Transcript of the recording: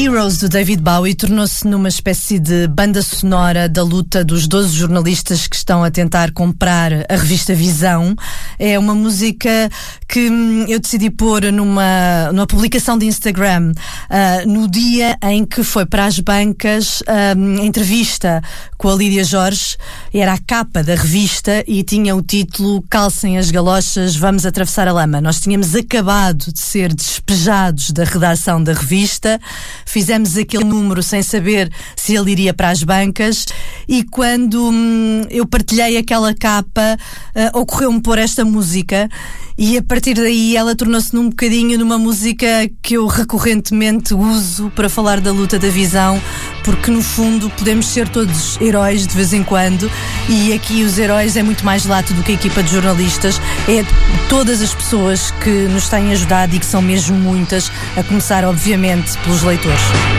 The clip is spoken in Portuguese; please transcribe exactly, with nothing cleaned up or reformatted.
Heroes, do David Bowie, tornou-se numa espécie de banda sonora da luta dos doze jornalistas que estão a tentar comprar a revista Visão. É uma música que eu decidi pôr numa, numa publicação de Instagram uh, no dia em que foi para as bancas uh, a entrevista com a Lídia Jorge. Era a capa da revista e tinha o título "Calcem as galochas, vamos atravessar a lama". Nós tínhamos acabado de ser despejados da redação da revista, fizemos aquele número sem saber se ele iria para as bancas, e quando hum, eu partilhei aquela capa, uh, ocorreu-me pôr esta música, e a partir daí ela tornou-se num bocadinho numa música que eu recorrentemente uso para falar da luta da visão, porque no fundo podemos ser todos heróis de vez em quando, e aqui os heróis é muito mais lato do que a equipa de jornalistas, é todas as pessoas que nos têm ajudado e que são mesmo muitas, a começar obviamente pelos leitores.